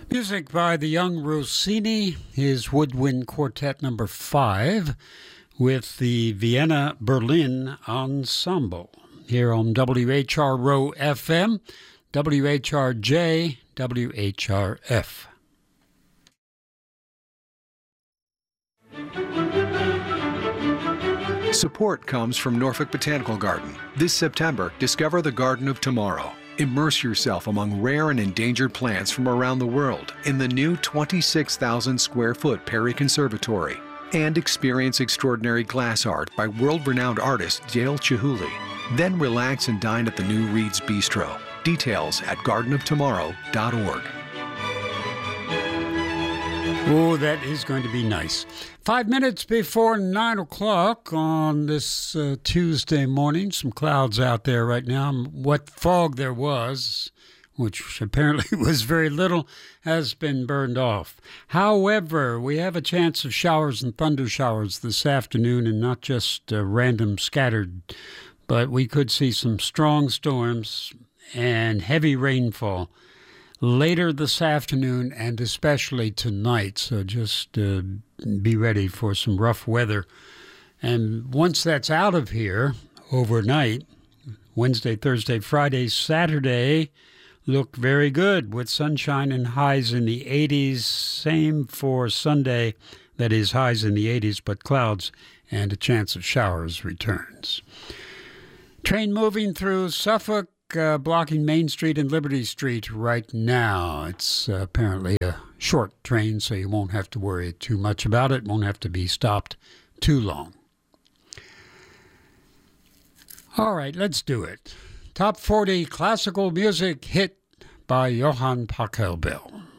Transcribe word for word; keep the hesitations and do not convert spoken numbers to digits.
Music by the young Rossini, his woodwind quartet number five, with the Vienna Berlin Ensemble, here on W H R Row F M, W H R J, W H R F. Support comes from Norfolk Botanical Garden. This September, discover the Garden of Tomorrow. Immerse yourself among rare and endangered plants from around the world in the new twenty-six thousand square foot Perry Conservatory. And experience extraordinary glass art by world-renowned artist Dale Chihuly. Then relax and dine at the new Reed's Bistro. Details at garden of tomorrow dot org. Oh, that is going to be nice. Five minutes before nine o'clock on this uh, Tuesday morning. Some clouds out there right now. What fog there was, which apparently was very little, has been burned off. However, we have a chance of showers and thunder showers this afternoon, and not just uh, random scattered, but we could see some strong storms and heavy rainfall later this afternoon and especially tonight. So just uh, be ready for some rough weather. And once that's out of here overnight, Wednesday, Thursday, Friday, Saturday look very good with sunshine and highs in the eighties. Same for Sunday, that is highs in the eighties, but clouds and a chance of showers returns. Train moving through Suffolk, Uh, blocking Main Street and Liberty Street right now. It's uh, apparently a short train, so you won't have to worry too much about it. Won't have to be stopped too long. All right, let's do it. Top forty classical music hit by Johann Pachelbel.